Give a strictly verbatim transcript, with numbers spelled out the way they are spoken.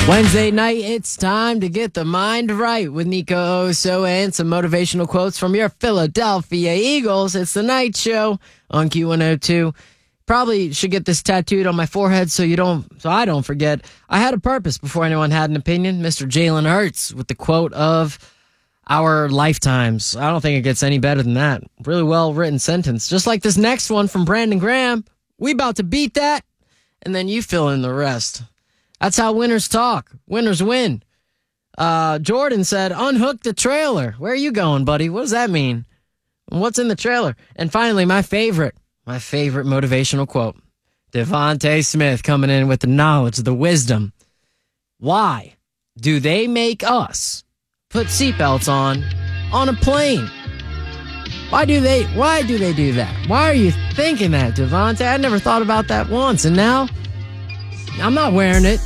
Wednesday night, it's time to get the mind right with Nico Oso and some motivational quotes from your Philadelphia Eagles. It's the night show on Q one oh two. Probably should get this tattooed on my forehead so you don't, so I don't forget. I had a purpose before anyone had an opinion. Mister Jalen Hurts with the quote of our lifetimes. I don't think it gets any better than that. Really well written sentence. Just like this next one from Brandon Graham. We about to beat that, and then you fill in the rest. That's how winners talk. Winners win. Uh, Jordan said, unhook the trailer. Where are you going, buddy? What does that mean? What's in the trailer? And finally, my favorite, my favorite motivational quote. Devontae Smith coming in with the knowledge, the wisdom. Why do they make us put seatbelts on on a plane? Why do they, why do they do that? Why are you thinking that, Devontae? I never thought about that once, and now I'm not wearing it.